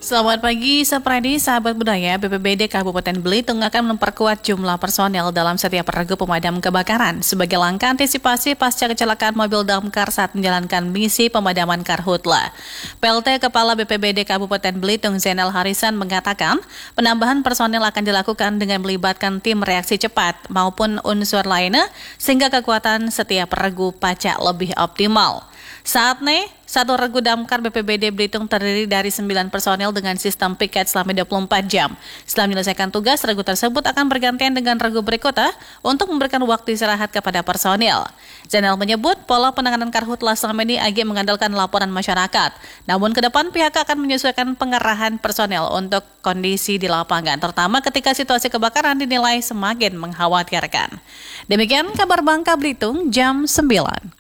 Selamat pagi, Sapradi, sahabat budaya. BPBD Kabupaten Belitung akan memperkuat jumlah personel dalam setiap regu pemadam kebakaran sebagai langkah antisipasi pasca kecelakaan mobil damkar saat menjalankan misi pemadaman karhutla. PLT Kepala BPBD Kabupaten Belitung Zainal Harisan mengatakan penambahan personel akan dilakukan dengan melibatkan tim reaksi cepat maupun unsur lainnya sehingga kekuatan setiap regu pacak lebih optimal. Saat ini, satu regu damkar BPBD Belitung terdiri dari 9 personel dengan sistem piket selama 24 jam. Setelah menyelesaikan tugas, regu tersebut akan bergantian dengan regu berikutnya untuk memberikan waktu istirahat kepada personel. Zainal menyebut pola penanganan karhutla selama ini agak mengandalkan laporan masyarakat. Namun ke depan pihak akan menyesuaikan pengerahan personel untuk kondisi di lapangan, terutama ketika situasi kebakaran dinilai semakin mengkhawatirkan. Demikian kabar Bangka Belitung jam 9.